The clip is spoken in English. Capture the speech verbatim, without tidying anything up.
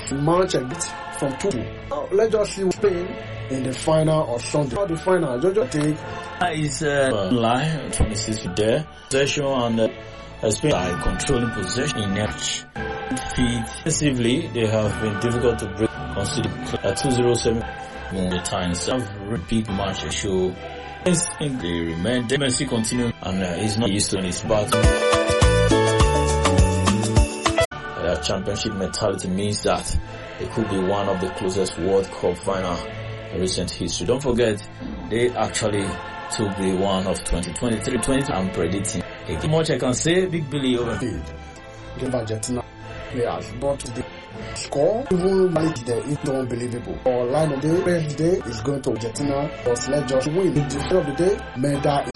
match a bit from two. Now, let's just see Spain in the final or Sunday. How the final, just take. Is uh, line twenty-six there. Possession and uh, Spain by controlling possession in each feet. Defensively, they have been difficult to break. Consider at two zero seven the times. Have repeat match show. They remain. Messi continue and uh, he's not used to his battle. Uh, championship mentality means that it could be one of the closest World Cup final in recent history. Don't forget, they actually took the one of twenty twenty-three twenty. I'm predicting. How much I can say, Big Billy over field. Give Argentina players, but the score even like the it's unbelievable. Or line of the day, day is going to Argentina, but let's just win. The end of the day, medal